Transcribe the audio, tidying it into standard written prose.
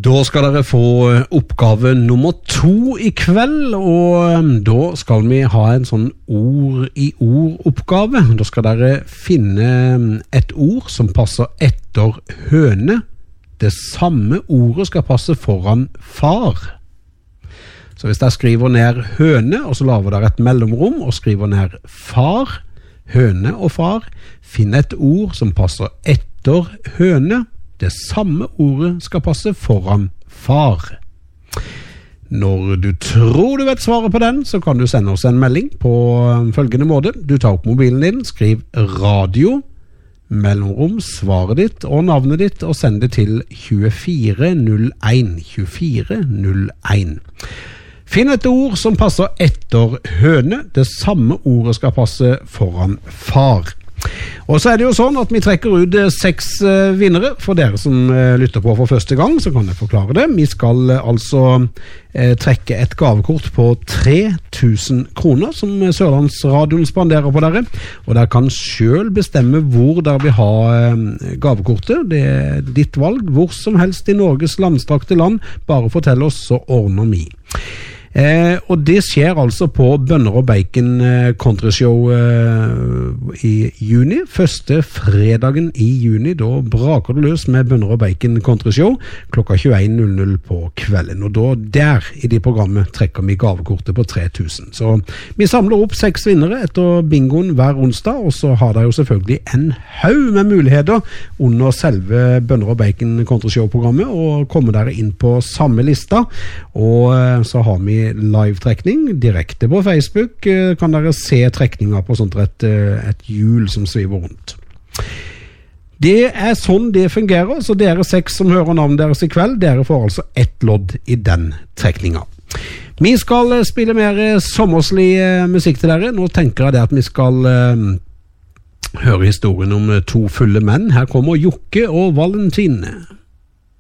Da skal dere få oppgave nummer 2 I kveld, og da skal vi ha en sånn ord I ord-oppgave. Da skal dere finne et ord som passer etter høne. Det samme ordet skal passe foran far. Så hvis dere skriver ned høne, og så laver dere et mellomrom, og skriver ned far, høne og far, finn et ord som passer etter høne. Det samme ordet skal passe foran far. Når du tror du vet svaret på den, så kan du sende oss en melding på følgende måte. Du tar opp mobilen din, skriv radio, mellomrom, svaret ditt og navnet ditt, og send det til 2401. 2401. Finn et ord som passer etter høne. Det samme ordet skal passe foran far. Og så det jo sånn at vi trekker ut 6 vinnere. For dere som lytter på for første gang, så kan jeg forklare det. Vi skal altså trekke et gavekort på 3000 kroner som Sørlandsradioen spanderer på dere. Og dere kan selv bestemme hvor dere vil ha gavekortet. Det ditt valg, hvor som helst I Norges landstrakte land. Bare fortell oss, så ordner vi. Og det skjer altså på Bønner og Bacon Countryshow I juni. Første fredagen I juni, da braker det løs med Bønner og Bacon Countryshow klokka 21:00 på kvelden. Og da der I det programmet trekker vi gavekortet på 3000. Så vi samler opp 6 vinnere etter bingoen hver onsdag, og så har det jo selvfølgelig en haug med muligheter under selve Bønner og Bacon Countryshow-programmet, og kommer dere inn på samme lista. Og så har vi live-trekning direkte på Facebook. Kan dere se trekninger på sånt et hjul som sviver rundt. Det sånn det fungerer, så dere 6 som hører navnet deres I kveld, dere får altså ett lodd I den trekningen. Vi skal spille mer sommerslig musikk til dere. Nå tenker jeg det at vi skal høre historien om 2 fulle menn. Her kommer Jokke og Valentine.